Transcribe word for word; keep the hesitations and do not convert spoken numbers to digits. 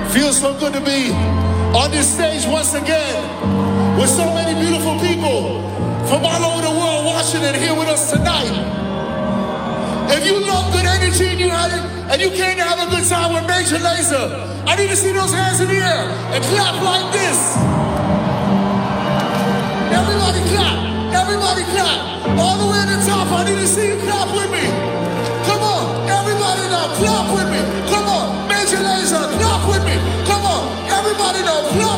Feels so good to be on this stage once again with so many beautiful people from all over the world watching and here with us tonight. If you love good energy and you had it, and you came to have a good time with Major Lazer, I need to see those hands in the air and clap like this. Everybody clap. Everybody clap. All the way to the top, I need to see you clap with me. Come on, everybody now, clap with me. Come on, Major Lazer, clap with me. Come on, everybody now, clap.